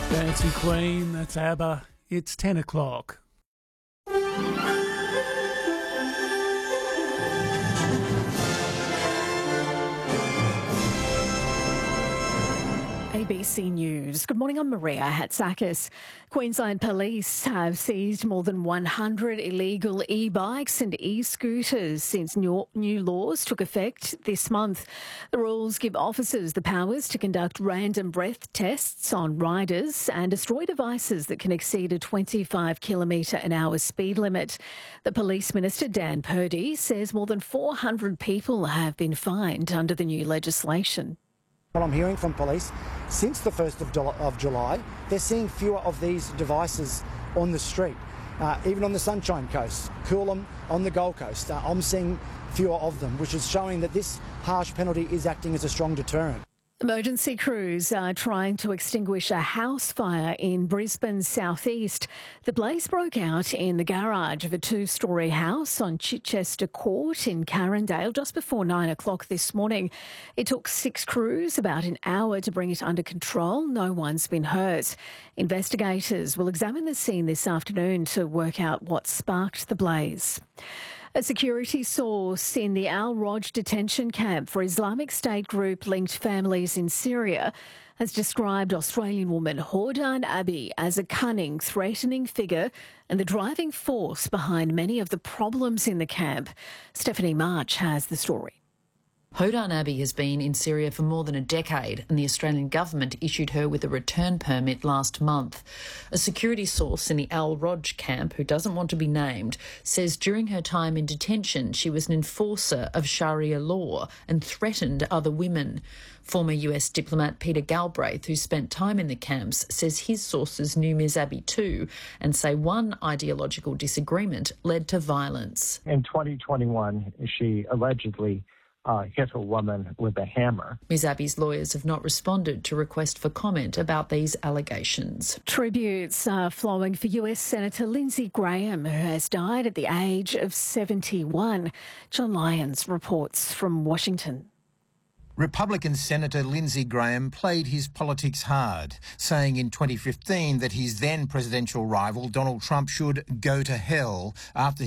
Dancing Queen, that's ABBA. It's 10 o'clock. ABC News. Good morning, I'm Maria Hatzakis. Queensland Police have seized more than 100 illegal e-bikes and e-scooters since new laws took effect this month. The rules give officers the powers to conduct random breath tests on riders and destroy devices that can exceed a 25-kilometre-an-hour speed limit. The Police Minister, Dan Purdy, says more than 400 people have been fined under the new legislation. What I'm hearing from police, since the 1st of July, they're seeing fewer of these devices on the street. Even on the Sunshine Coast, Coolum, on the Gold Coast, I'm seeing fewer of them, which is showing that this harsh penalty is acting as a strong deterrent. Emergency crews are trying to extinguish a house fire in Brisbane's southeast. The blaze broke out in the garage of a two-storey house on Chichester Court in Carindale just before 9 o'clock this morning. It took 6 crews about an hour to bring it under control. No one's been hurt. Investigators will examine the scene this afternoon to work out what sparked the blaze. A security source in the Al Roj detention camp for Islamic State group-linked families in Syria has described Australian woman Houdan Abbey as a cunning, threatening figure and the driving force behind many of the problems in the camp. Stephanie March has the story. Houdan Abbey has been in Syria for more than a decade, and the Australian government issued her with a return permit last month. A security source in the Al Roj camp, who doesn't want to be named, says during her time in detention she was an enforcer of Sharia law and threatened other women. Former US diplomat Peter Galbraith, who spent time in the camps, says his sources knew Ms Abbey too and say one ideological disagreement led to violence. In 2021, she allegedly hit a woman with a hammer. Ms Abbey's lawyers have not responded to request for comment about these allegations. Tributes are flowing for US Senator Lindsey Graham, who has died at the age of 71. John Lyons reports from Washington. Republican Senator Lindsey Graham played his politics hard, saying in 2015 that his then presidential rival Donald Trump should go to hell after